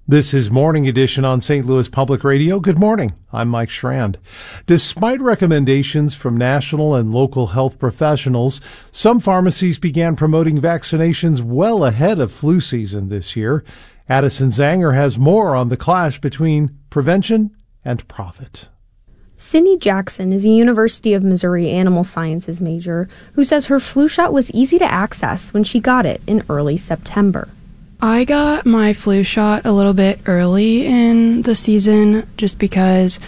This is Morning Edition on St. Louis Public Radio. Good morning. I'm Mike Schrand. Despite recommendations from national and local health professionals, some pharmacies began promoting vaccinations well ahead of flu season this year. Addison Zanger has more on the clash between prevention and profit. Cindy Jackson is a University of Missouri animal sciences major who says her flu shot was easy to access when she got it in early September. I got my flu shot a little bit early in the season just because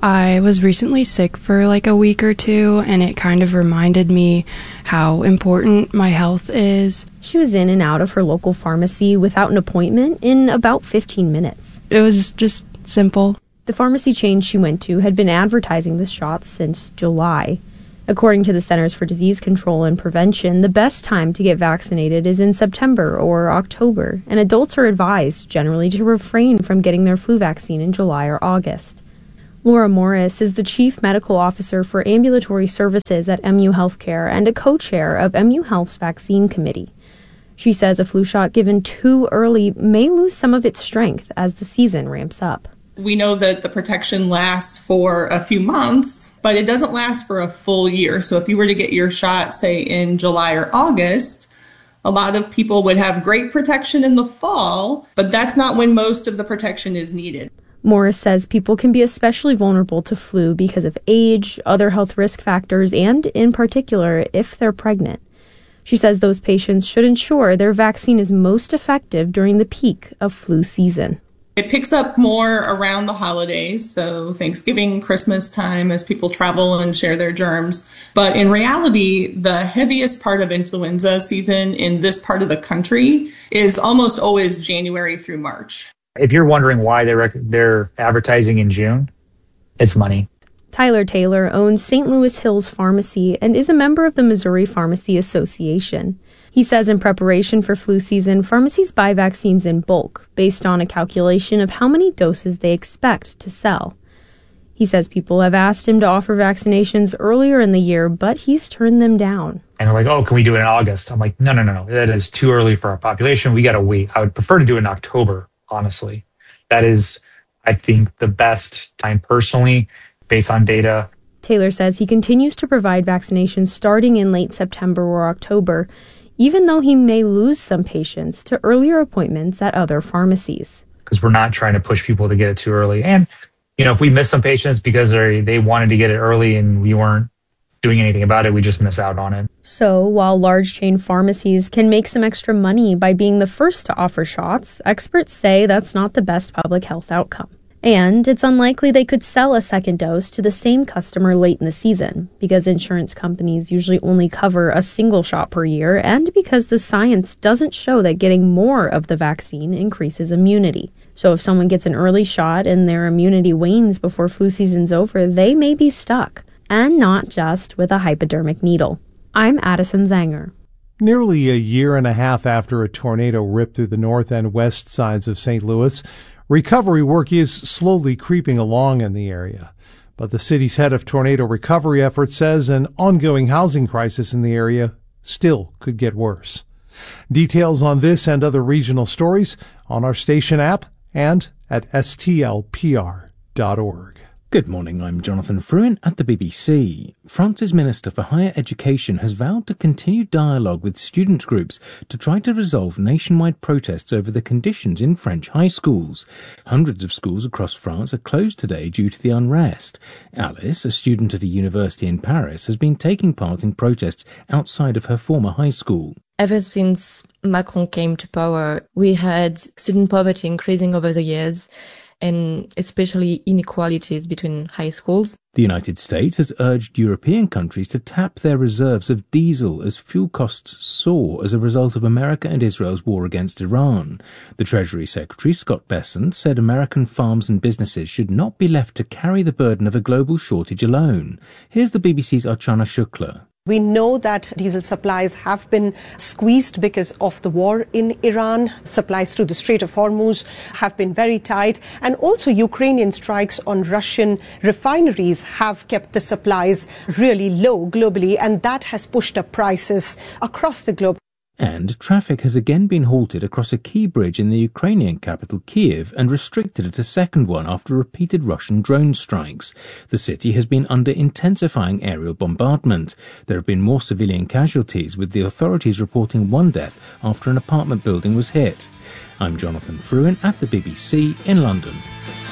I was recently sick for like a week or two, and it kind of reminded me how important my health is. She was in and out of her local pharmacy without an appointment in about 15 minutes. It was just simple. The pharmacy chain she went to had been advertising the shots since July. According to the Centers for Disease Control and Prevention, the best time to get vaccinated is in September or October, and adults are advised generally to refrain from getting their flu vaccine in July or August. Laura Morris is the Chief Medical Officer for Ambulatory Services at MU Healthcare and a co-chair of MU Health's Vaccine Committee. She says a flu shot given too early may lose some of its strength as the season ramps up. We know that the protection lasts for a few months, but it doesn't last for a full year. So if you were to get your shot, say, in July or August, a lot of people would have great protection in the fall, but that's not when most of the protection is needed. Morris says people can be especially vulnerable to flu because of age, other health risk factors, and, in particular, if they're pregnant. She says those patients should ensure their vaccine is most effective during the peak of flu season. It picks up more around the holidays, so Thanksgiving, Christmas time, as people travel and share their germs. But in reality, the heaviest part of influenza season in this part of the country is almost always January through March. If you're wondering why they're advertising in June, it's money. Tyler Taylor owns St. Louis Hills Pharmacy and is a member of the Missouri Pharmacy Association. He says in preparation for flu season, pharmacies buy vaccines in bulk based on a calculation of how many doses they expect to sell. He says people have asked him to offer vaccinations earlier in the year, but he's turned them down. And they're like, oh, can we do it in August? I'm like, no. That is too early for our population. We got to wait. I would prefer to do it in October, honestly. That is, I think, the best time personally, based on data. Taylor says he continues to provide vaccinations starting in late September or October, even though he may lose some patients to earlier appointments at other pharmacies. Because we're not trying to push people to get it too early. And, if we miss some patients because they wanted to get it early and we weren't doing anything about it, we just miss out on it. So while large chain pharmacies can make some extra money by being the first to offer shots, experts say that's not the best public health outcome. And it's unlikely they could sell a second dose to the same customer late in the season, because insurance companies usually only cover a single shot per year, and because the science doesn't show that getting more of the vaccine increases immunity. So if someone gets an early shot and their immunity wanes before flu season's over, they may be stuck, and not just with a hypodermic needle. I'm Addison Zanger. Nearly a year and a half after a tornado ripped through the north and west sides of St. Louis, recovery work is slowly creeping along in the area. But the city's head of tornado recovery efforts says an ongoing housing crisis in the area still could get worse. Details on this and other regional stories on our station app and at stlpr.org. Good morning, I'm Jonathan Fruin at the BBC. France's Minister for Higher Education has vowed to continue dialogue with student groups to try to resolve nationwide protests over the conditions in French high schools. Hundreds of schools across France are closed today due to the unrest. Alice, a student at a university in Paris, has been taking part in protests outside of her former high school. Ever since Macron came to power, we had student poverty increasing over the years, and especially inequalities between high schools. The United States has urged European countries to tap their reserves of diesel as fuel costs soar as a result of America and Israel's war against Iran. The Treasury Secretary, Scott Bessent, said American farms and businesses should not be left to carry the burden of a global shortage alone. Here's the BBC's Archana Shukla. We know that diesel supplies have been squeezed because of the war in Iran. Supplies through the Strait of Hormuz have been very tight. And also Ukrainian strikes on Russian refineries have kept the supplies really low globally. And that has pushed up prices across the globe. And traffic has again been halted across a key bridge in the Ukrainian capital Kyiv and restricted at a second one after repeated Russian drone strikes. The city has been under intensifying aerial bombardment. There have been more civilian casualties, with the authorities reporting one death after an apartment building was hit. I'm Jonathan Fruin at the BBC in London.